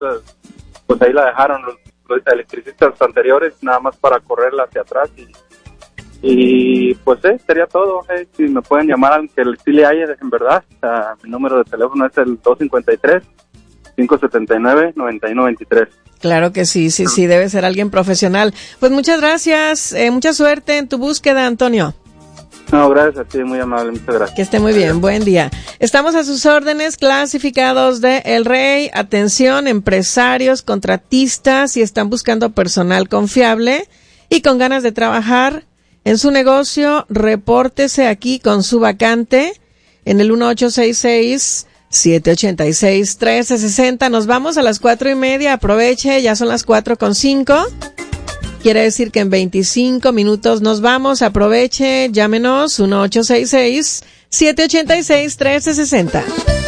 pues ahí la dejaron los electricistas anteriores, nada más para correrla hacia atrás y pues sería todo. Si me pueden llamar, aunque sí le haya en verdad, mi número de teléfono es el 253-579-9123. Claro que sí, debe ser alguien profesional. Pues muchas gracias, mucha suerte en tu búsqueda, Antonio. No, gracias a ti, muy amable, muchas gracias. Que esté muy bien, buen día. Estamos a sus órdenes, clasificados de El Rey. Atención, empresarios, contratistas, si están buscando personal confiable y con ganas de trabajar en su negocio, repórtese aquí con su vacante en el 1866-786-1360. Nos vamos a las 4:30, aproveche, ya son las 4:05. Quiere decir que en 25 minutos nos vamos, aproveche, llámenos 1866-786-1360.